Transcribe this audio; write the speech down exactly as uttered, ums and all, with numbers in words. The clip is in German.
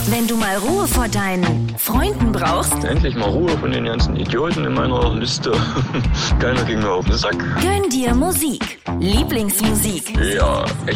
Wenn du mal Ruhe vor deinen Freunden brauchst, endlich mal Ruhe von den ganzen Idioten in meiner Liste. Keiner ging mir auf den Sack. gönn dir Musik. Lieblingsmusik. Ja, echt.